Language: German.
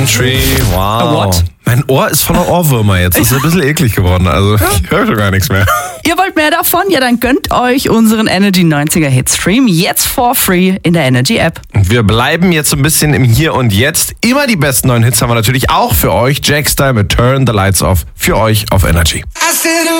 Tree, wow. What? Mein Ohr ist voller Ohrwürmer jetzt. Das ist ein bisschen eklig geworden. Also ich höre schon gar nichts mehr. Ihr wollt mehr davon? Ja, dann gönnt euch unseren Energy 90er Hitstream jetzt for free in der Energy App. Und wir bleiben jetzt so ein bisschen im Hier und Jetzt. Immer die besten neuen Hits haben wir natürlich auch für euch. Jack Style mit Turn the Lights Off für euch auf Energy.